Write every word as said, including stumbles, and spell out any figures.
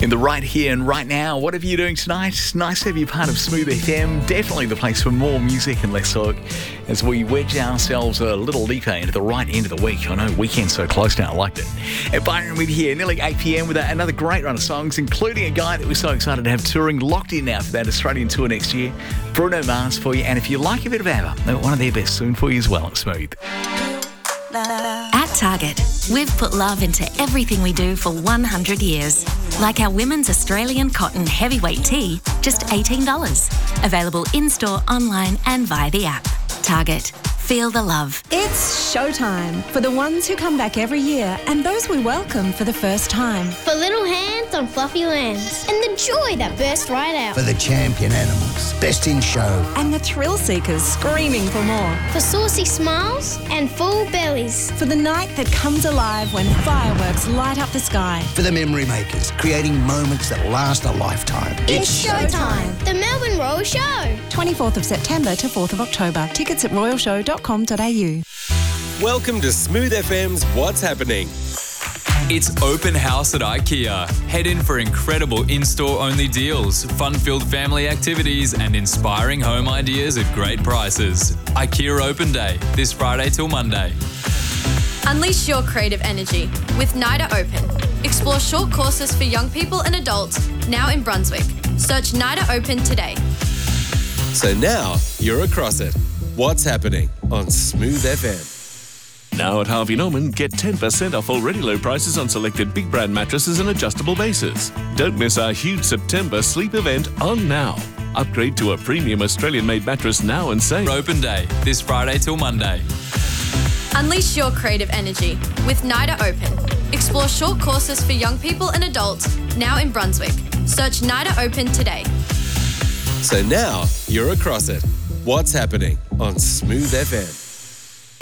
In the right here and right now, whatever you're doing tonight, nice to have you part of Smooth F M. Definitely the place for more music and less talk as we wedge ourselves a little deeper into the right end of the week. I know weekend's so close now, I liked it. And Byron with you here, nearly eight p.m. with another great run of songs, including a guy that we're so excited to have touring locked in now for that Australian tour next year, Bruno Mars for you. And if you like a bit of ABBA, they've got one of their best soon for you as well at Smooth. At Target, we've put love into everything we do for one hundred years. Like our women's Australian cotton heavyweight tee, just eighteen dollars. Available in-store, online and via the app. Target. Feel the love. It's showtime for the ones who come back every year and those we welcome for the first time. For little hands on fluffy lands and the joy that burst right out. For the champion animals, best in show. And the thrill seekers screaming for more. For saucy smiles and full bellies. For the night that comes alive when fireworks light up the sky. For the memory makers, creating moments that last a lifetime. It's, it's showtime. The Melbourne Royal Show. twenty-fourth of September to fourth of October. Tickets at royal show dot com dot a u. Welcome to Smooth F M's What's Happening. It's open house at IKEA. Head in for incredible in-store only deals, fun-filled family activities and inspiring home ideas at great prices. IKEA Open Day, this Friday till Monday. Unleash your creative energy with NIDA Open. Explore short courses for young people and adults now in Brunswick. Search NIDA Open today. So now you're across it. What's Happening on Smooth F M. Now at Harvey Norman, get ten percent off already low prices on selected big brand mattresses and adjustable bases. Don't miss our huge September sleep event on now. Upgrade to a premium Australian-made mattress now and save. Open Day, this Friday till Monday. Unleash your creative energy with NIDA Open. Explore short courses for young people and adults now in Brunswick. Search NIDA Open today. So now you're across it. What's Happening on Smooth F M.